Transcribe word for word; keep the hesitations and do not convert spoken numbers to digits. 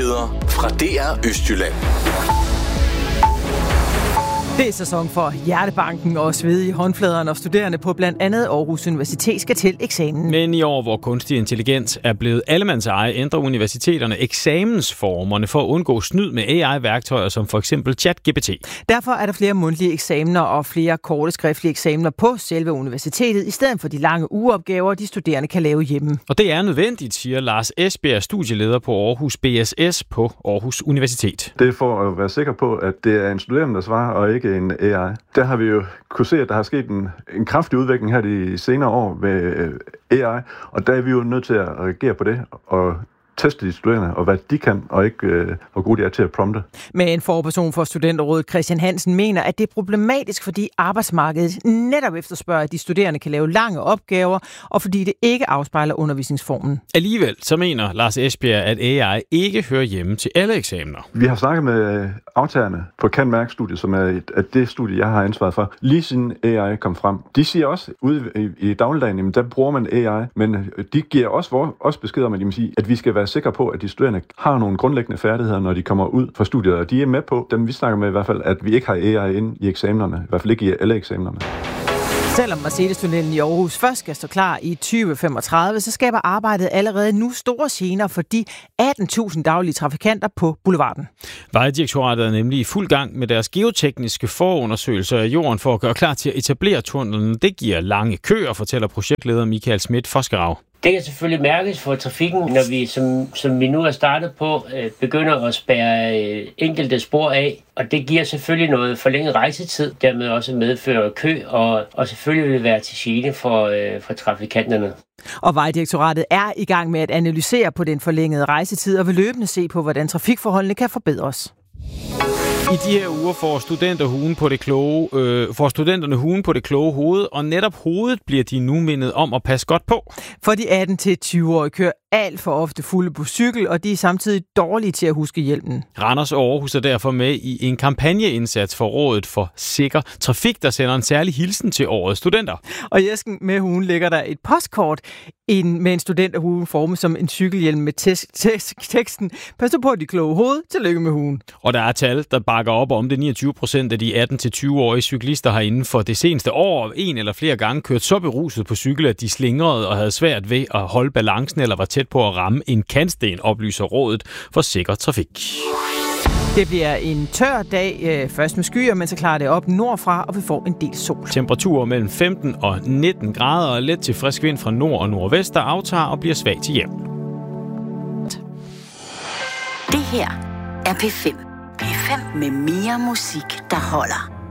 Nyheder fra D R Østjylland. Det er sæson for hjertebanken og svedige håndflader, når studerende på blandt andet Aarhus Universitet skal til eksamen. Men i år, hvor kunstig intelligens er blevet allemandseje, ændrer universiteterne eksamensformerne for at undgå snyd med A I-værktøjer som for eksempel ChatGPT. Derfor er der flere mundtlige eksamener og flere korte skriftlige eksamener på selve universitetet, i stedet for de lange ugeopgaver, de studerende kan lave hjemme. Og det er nødvendigt, siger Lars Esbjerg, studieleder på Aarhus B S S på Aarhus Universitet. Det er for at være sikker på, at det er en studerende, der svarer, og ikke en A I. Der har vi jo kunne se, at der har sket en, en kraftig udvikling her de senere år med A I, og der er vi jo nødt til at reagere på det og teste de studerende, og hvad de kan, og ikke øh, hvor gode de er til at prompte. Men forperson for Studenterrådet Christian Hansen mener, at det er problematisk, fordi arbejdsmarkedet netop efterspørger, at de studerende kan lave lange opgaver, og fordi det ikke afspejler undervisningsformen. Alligevel så mener Lars Esbjerg, at A I ikke hører hjemme til alle eksamener. Vi har snakket med aftagerne på Cand.Merc-studiet, som er et, at det studie, jeg har ansvaret for, lige siden A I kom frem. De siger også, ude i, i dagligdagen, jamen, der bruger man A I, men de giver også, også besked om, at, de sige, at vi skal være sikre på, at de studerende har nogle grundlæggende færdigheder, når de kommer ud fra studiet, og de er med på, dem vi snakker med i hvert fald, at vi ikke har A I inde i eksamenerne, i hvert fald ikke i alle eksamenerne. Selvom Mercedes-tunnelen i Aarhus først skal stå klar i tyve femogtredive, så skaber arbejdet allerede nu store gener for de atten tusind daglige trafikanter på boulevarden. Vejdirektoratet er nemlig i fuld gang med deres geotekniske forundersøgelser af jorden for at gøre klar til at etablere tunnelen. Det giver lange køer, fortæller projektleder Michael Schmidt Forskerau. Det kan selvfølgelig mærkes for trafikken, når vi, som, som vi nu er startet på, øh, begynder at spærre øh, enkelte spor af. Og det giver selvfølgelig noget forlænget rejsetid, dermed også medfører kø, og, og selvfølgelig vil det være til gene for, øh, for trafikanterne. Og Vejdirektoratet er i gang med at analysere på den forlængede rejsetid, og vil løbende se på, hvordan trafikforholdene kan forbedres. I de her uger får, studenter huen på det kloge, øh, får studenterne huen på det kloge hoved, og netop hovedet bliver de nu mindet om at passe godt på. For de atten til tyve-årige kører alt for ofte fulde på cykel, og de er samtidig dårlige til at huske hjelmen. Randers og Aarhus er derfor med i en kampagneindsats for Rådet for Sikker Trafik, der sender en særlig hilsen til årets studenter. Og i æsken med huen ligger der et postkort en, med en studenterhue formet som en cykelhjelm med tes- tes- teksten "Pas på de kloge hoved, tillykke med huen". Og der er tal, der bakker op om det. niogtyve procent af de atten til tyve-årige cyklister har inden for det seneste år en eller flere gange kørt så beruset på cykel, at de slingrede og havde svært ved at holde balancen eller var tæt på at ramme en kantsten, oplyser Rådet for Sikker Trafik. Det bliver en tør dag, først med skyer, men så klarer det op nordfra, og vi får en del sol. Temperaturer mellem femten og nitten grader og let til frisk vind fra nord og nordvest, der aftager og bliver svag til jævn. Det her er P fem. P fem med mere musik, der holder.